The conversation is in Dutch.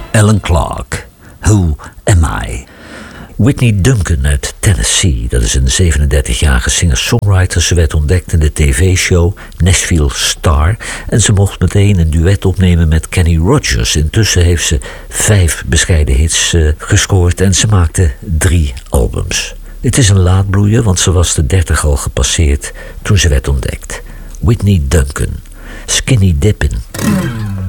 Alan Clark, Who Am I? Whitney Duncan uit Tennessee, dat is een 37-jarige singer-songwriter. Ze werd ontdekt in de tv-show Nashville Star en ze mocht meteen een duet opnemen met Kenny Rogers. Intussen heeft ze 5 bescheiden hits gescoord en ze maakte 3 albums. Het is een laatbloeier, want ze was de 30 al gepasseerd toen ze werd ontdekt. Whitney Duncan, Skinny Dippin'.